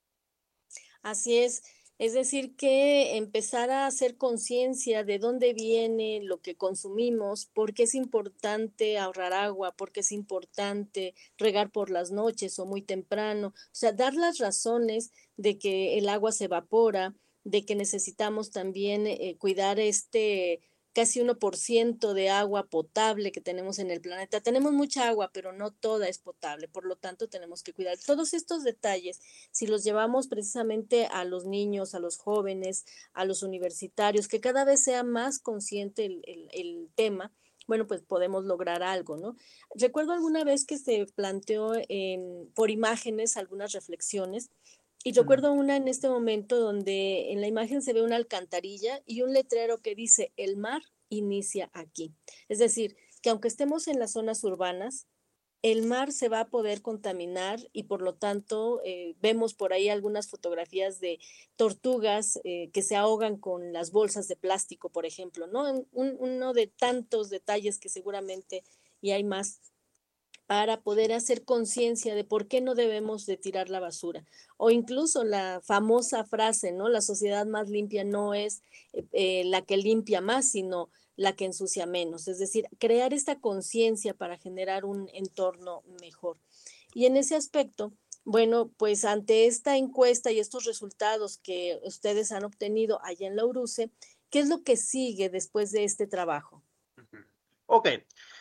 Así es. Es decir, que empezar a hacer conciencia de dónde viene lo que consumimos, por qué es importante ahorrar agua, por qué es importante regar por las noches o muy temprano. O sea, dar las razones de que el agua se evapora, de que necesitamos también eh, cuidar este casi uno por ciento de agua potable que tenemos en el planeta. Tenemos mucha agua, pero no toda es potable, por lo tanto tenemos que cuidar. Todos estos detalles, si los llevamos precisamente a los niños, a los jóvenes, a los universitarios, que cada vez sea más consciente el, el, el tema, bueno, pues podemos lograr algo, ¿no? Recuerdo alguna vez que se planteó en, por imágenes algunas reflexiones Y recuerdo una en este momento donde en la imagen se ve una alcantarilla y un letrero que dice: el mar inicia aquí. Es decir, que aunque estemos en las zonas urbanas, el mar se va a poder contaminar y por lo tanto eh, vemos por ahí algunas fotografías de tortugas eh, que se ahogan con las bolsas de plástico, por ejemplo, ¿no? Un, uno de tantos detalles que seguramente, y hay más, para poder hacer conciencia de por qué no debemos de tirar la basura. O incluso la famosa frase, ¿no? La sociedad más limpia no es eh, eh, la que limpia más, sino la que ensucia menos. Es decir, crear esta conciencia para generar un entorno mejor. Y en ese aspecto, bueno, pues ante esta encuesta y estos resultados que ustedes han obtenido allá en la URUCE, ¿qué es lo que sigue después de este trabajo? Ok.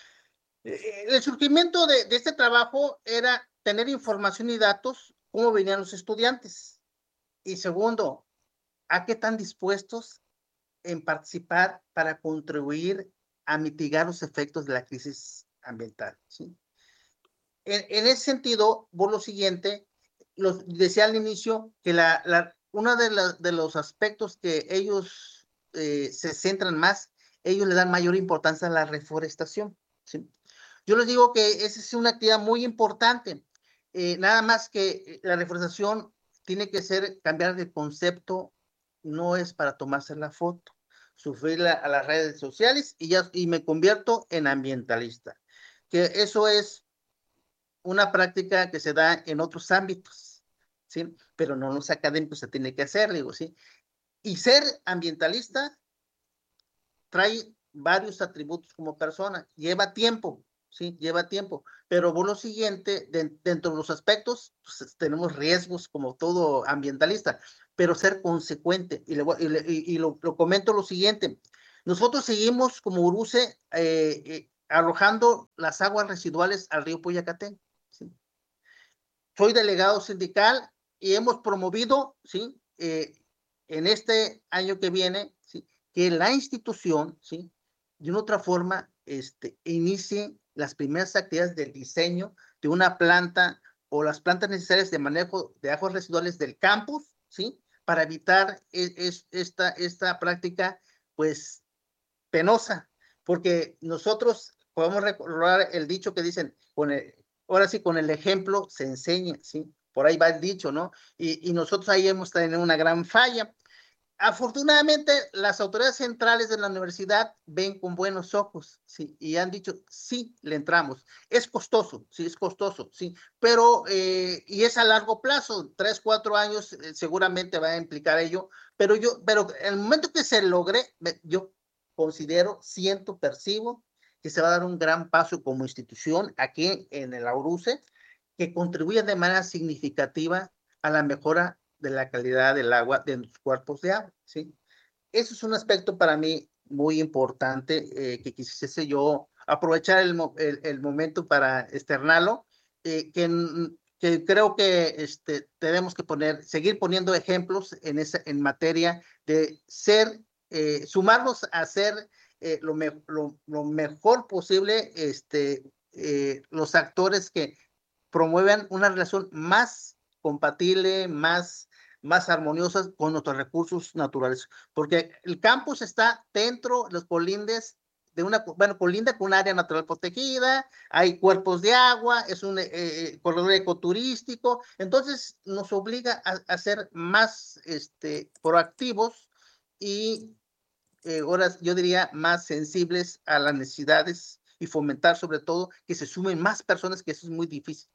El surgimiento de, de este trabajo era tener información y datos, cómo venían los estudiantes. Y segundo, ¿a qué están dispuestos en participar para contribuir a mitigar los efectos de la crisis ambiental? ¿Sí? En, en ese sentido, por lo siguiente, los, decía al inicio que la, la, uno de, la, de los aspectos que ellos eh, se centran más, ellos le dan mayor importancia a la reforestación. ¿Sí? Yo les digo que esa es una actividad muy importante, eh, nada más que la reforestación tiene que ser, cambiar de concepto, no es para tomarse la foto, subirla a las redes sociales y, ya, y me convierto en ambientalista, que eso es una práctica que se da en otros ámbitos, ¿sí? Pero no en los académicos se tiene que hacer, digo, ¿sí? Y ser ambientalista trae varios atributos como persona, lleva tiempo, sí, lleva tiempo, pero por lo siguiente, de, dentro de los aspectos, pues, tenemos riesgos como todo ambientalista, pero ser consecuente, y, le, y, le, y, y lo, lo comento lo siguiente, nosotros seguimos como URUCE eh, eh, arrojando las aguas residuales al río Poyacatén, ¿sí? Soy delegado sindical y hemos promovido, ¿sí? Eh, en este año que viene, ¿sí? Que la institución, ¿sí? De una otra forma, este, inicie las primeras actividades del diseño de una planta o las plantas necesarias de manejo de aguas residuales del campus, ¿sí? Para evitar es, es, esta, esta práctica, pues, penosa, porque nosotros podemos recordar el dicho que dicen, con el, ahora sí, con el ejemplo se enseña, ¿sí? Por ahí va el dicho, ¿no? Y, y nosotros ahí hemos tenido una gran falla. Afortunadamente, las autoridades centrales de la universidad ven con buenos ojos, ¿sí? Y han dicho, sí, le entramos. Es costoso, sí, es costoso, sí, pero, eh, y es a largo plazo, tres, cuatro años eh, seguramente va a implicar ello, pero yo, pero en el momento que se logre, yo considero, siento, percibo que se va a dar un gran paso como institución aquí en el URUCE, que contribuya de manera significativa a la mejora de la calidad del agua de los cuerpos de agua, ¿sí? Eso es un aspecto para mí muy importante eh, que quisiese yo aprovechar el, el, el momento para externarlo, eh, que, que creo que este, tenemos que poner, seguir poniendo ejemplos en, esa, en materia de ser, eh, sumarnos a ser eh, lo, me, lo, lo mejor posible este, eh, los actores que promuevan una relación más compatible, más, más armoniosas con nuestros recursos naturales, porque el campus está dentro de los colindes de una, bueno, colinda con un área natural protegida, hay cuerpos de agua, es un eh, corredor ecoturístico, entonces nos obliga a, a ser más este, proactivos y eh, ahora yo diría más sensibles a las necesidades y fomentar sobre todo que se sumen más personas, que eso es muy difícil.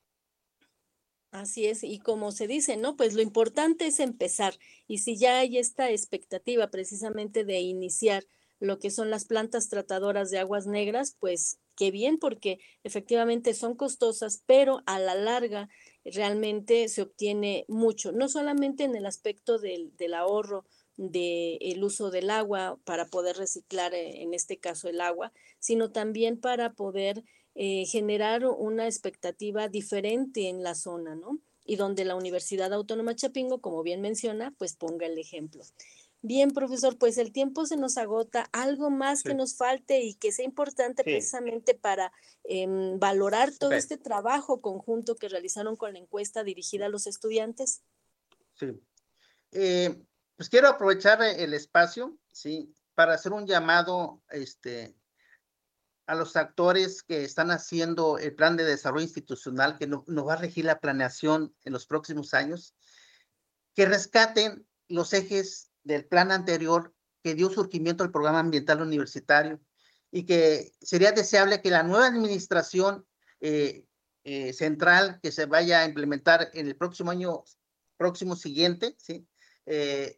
Así es, y como se dice, ¿no? Pues lo importante es empezar, y si ya hay esta expectativa precisamente de iniciar lo que son las plantas tratadoras de aguas negras, pues qué bien, porque efectivamente son costosas, pero a la larga realmente se obtiene mucho, no solamente en el aspecto del, del ahorro del uso del agua para poder reciclar, en este caso el agua, sino también para poder Eh, generar una expectativa diferente en la zona, ¿no? Y donde la Universidad Autónoma Chapingo, como bien menciona, pues ponga el ejemplo. Bien, profesor, pues el tiempo se nos agota. ¿Algo más sí. que nos falte y que sea importante sí. precisamente para eh, valorar todo okay. este trabajo conjunto que realizaron con la encuesta dirigida a los estudiantes? Sí. Eh, pues quiero aprovechar el espacio, ¿sí? Para hacer un llamado, este, a los actores que están haciendo el plan de desarrollo institucional que no, nos va a regir la planeación en los próximos años, que rescaten los ejes del plan anterior que dio surgimiento al programa ambiental universitario y que sería deseable que la nueva administración eh, eh, central que se vaya a implementar en el próximo año, próximo siguiente, ¿sí? Eh,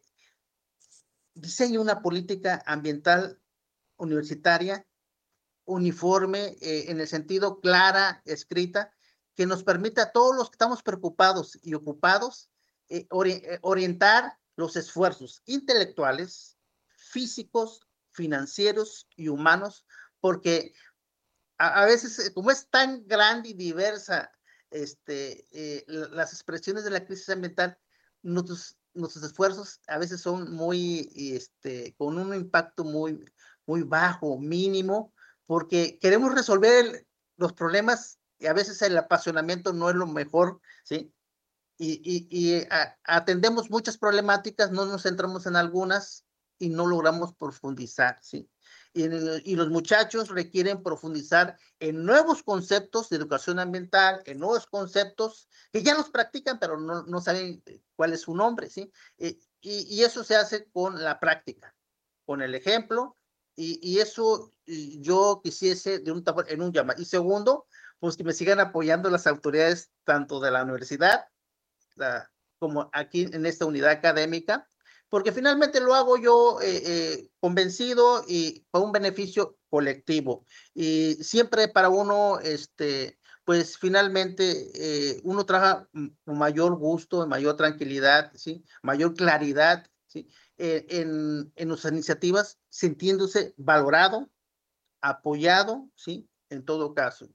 diseñe una política ambiental universitaria uniforme, eh, en el sentido clara, escrita, que nos permita a todos los que estamos preocupados y ocupados eh, ori eh, orientar los esfuerzos intelectuales, físicos, financieros y humanos, porque a, a veces, como es tan grande y diversa este, eh, las expresiones de la crisis ambiental, nuestros, nuestros esfuerzos a veces son muy, este, con un impacto muy, muy bajo, mínimo, porque queremos resolver el, los problemas y a veces el apasionamiento no es lo mejor, ¿sí? Y, y, y a, atendemos muchas problemáticas, no nos centramos en algunas y no logramos profundizar, ¿sí? Y, y los muchachos requieren profundizar en nuevos conceptos de educación ambiental, en nuevos conceptos que ya los practican, pero no, no saben cuál es su nombre, ¿sí? Y, y, y eso se hace con la práctica, con el ejemplo, y, y eso yo quisiese de un, en un llamado. Y segundo, pues que me sigan apoyando las autoridades tanto de la universidad la, como aquí en esta unidad académica, porque finalmente lo hago yo eh, eh, convencido y con un beneficio colectivo. Y siempre para uno, este, pues finalmente eh, uno trabaja con mayor gusto, mayor tranquilidad, ¿sí? Mayor claridad, ¿sí? Eh, en, en nuestras iniciativas, sintiéndose valorado, apoyado, ¿sí? En todo caso.